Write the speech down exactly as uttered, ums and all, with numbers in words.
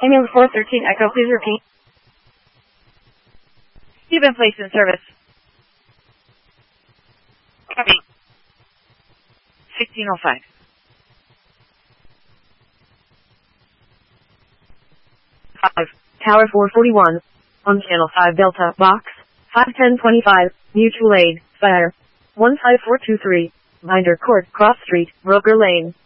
Ambulance four thirteen Echo, please repeat. You've been placed in service. Copy. sixteen oh five. five, Tower four forty-one, on Channel five Delta, Box, five ten twenty-five, Mutual Aid, Fire, one five four two three, Binder Court, Cross Street, Broker Lane.